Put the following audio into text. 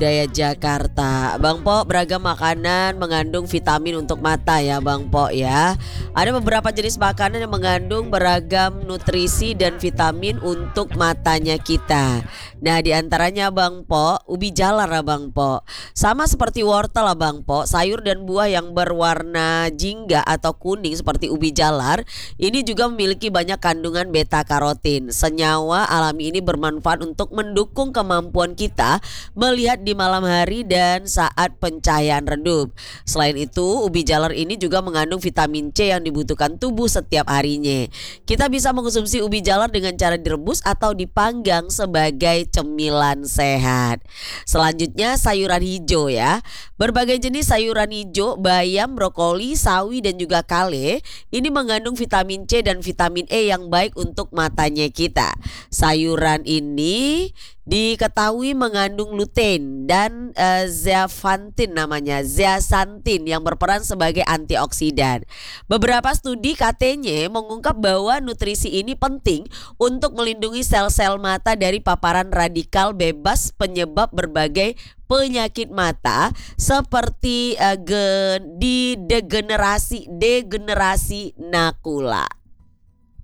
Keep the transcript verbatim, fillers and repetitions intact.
Daya Jakarta. Bang Po, beragam makanan mengandung vitamin untuk mata ya Bang Po ya. Ada beberapa jenis makanan yang mengandung beragam nutrisi dan vitamin untuk matanya kita. Nah, di antaranya Bang Po, ubi jalar lah Bang Po. Sama seperti wortel lah Bang Po, sayur dan buah yang berwarna jingga atau kuning seperti ubi jalar ini juga memiliki banyak kandungan beta karotin. Senyawa alami ini bermanfaat untuk mendukung kemampuan kita melihat di malam hari dan saat pencahayaan redup. Selain itu, ubi jalar ini juga mengandung vitamin C yang dibutuhkan tubuh setiap harinya. Kita bisa mengonsumsi ubi jalar dengan cara direbus atau dipanggang sebagai cemilan sehat. Selanjutnya sayuran hijau ya. Berbagai jenis sayuran hijau, bayam, brokoli, sawi dan juga kale ini mengandung vitamin C dan vitamin E yang baik untuk matanya kita. Sayuran ini diketahui mengandung lutein dan uh, zeaxanthin namanya, zeaxanthin yang berperan sebagai antioksidan. Beberapa studi katanya mengungkap bahwa nutrisi ini penting untuk melindungi sel-sel mata dari paparan radikal bebas penyebab berbagai penyakit mata seperti uh, ge- di degenerasi degenerasi makula.